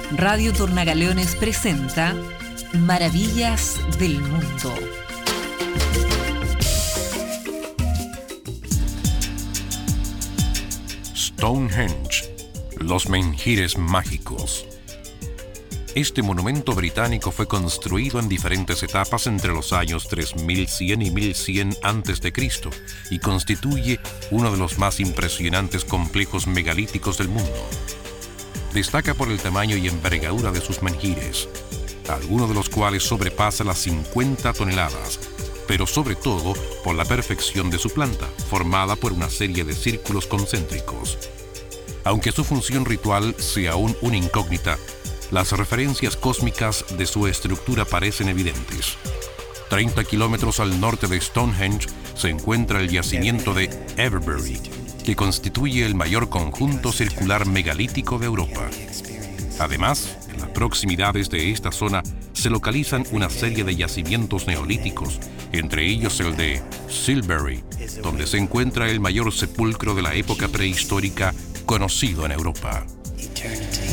Radio Tornagaleones presenta Maravillas del Mundo. Stonehenge, los menhires mágicos. Este monumento británico fue construido en diferentes etapas entre los años 3100 y 1100 a.C. y constituye uno de los más impresionantes complejos megalíticos del mundo. Destaca por el tamaño y envergadura de sus menhires, algunos de los cuales sobrepasan las 50 toneladas, pero sobre todo por la perfección de su planta, formada por una serie de círculos concéntricos. Aunque su función ritual sea aún una incógnita, las referencias cósmicas de su estructura parecen evidentes. 30 kilómetros al norte de Stonehenge se encuentra el yacimiento de Everbury, que constituye el mayor conjunto circular megalítico de Europa. Además, en las proximidades de esta zona se localizan una serie de yacimientos neolíticos, entre ellos el de Silbury, donde se encuentra el mayor sepulcro de la época prehistórica conocido en Europa.